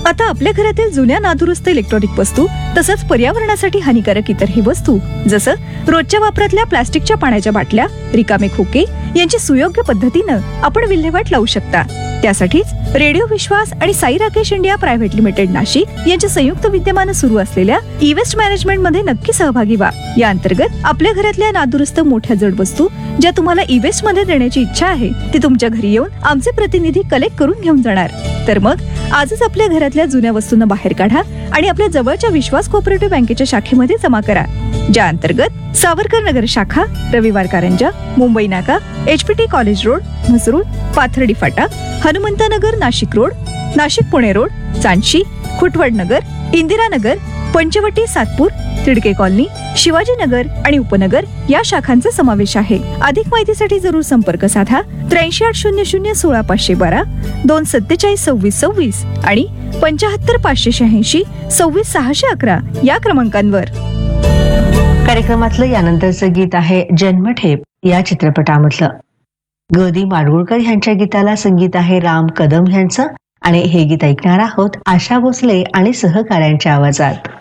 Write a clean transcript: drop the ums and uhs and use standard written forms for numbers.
आता आपल्या घरातील जुन्या नादुरुस्त इलेक्ट्रॉनिक वस्तू तसंच पर्यावरणासाठी हानिकारक इतरही वस्तू जसं रोजच्या वापरातल्या प्लास्टिकच्या पाण्याच्या बाटल्या, रिकामे खोके यांची सुयोग्य पद्धतीनं आपण विल्हेवाट लावू शकता. त्यासाठीच रेडिओ विश्वास आणि Sai Rakesh India private limited Nashik यांच्या संयुक्त विद्यमानं सुरू असलेल्या ई-वेस्ट मॅनेजमेंट मध्ये नक्की सहभागी व्हा. या अंतर्गत आपल्या घरातल्या नादुरुस्त मोठ्या जड वस्तू ज्या तुम्हाला ई-वेस्ट मध्ये देण्याची इच्छा आहे ती तुमच्या घरी येऊन आमचे प्रतिनिधी कलेक्ट करून घेऊन जाणार. तर मग आजच आपल्या घरातल्या जुन्या वस्तूंना बाहेर काढा आणि आपल्या जवळच्या विश्वास कोऑपरेटिव्ह बँकेच्या शाखेमध्ये जमा करा, ज्या अंतर्गत सावरकर नगर शाखा, रविवार कारंजा, मुंबई नाका, HPT college road, Mhasrul, Pathardi Phata, Hanumantnagar Nashik road, Nashik Pune road, चांदशी, Khutwad नगर, इंदिरा नगर, पंचवटी सातपूर, तिडके कॉलनी, शिवाजी नगर आणि उपनगर या शाखांचा समावेश आहे. अधिक माहितीसाठी जरूर संपर्क साधा 8380016512, 2472626 आणि 7558862611 या क्रमांकांवर. कार्यक्रमातलं यानंतरचं गीत आहे जन्मठेप या चित्रपटामधलं. ग.दी. माडगुळकर यांच्या गीताला संगीत आहे राम कदम यांचं आणि हे गीत ऐकणार आहोत आशा भोसले आणि सहकाऱ्यांच्या आवाजात.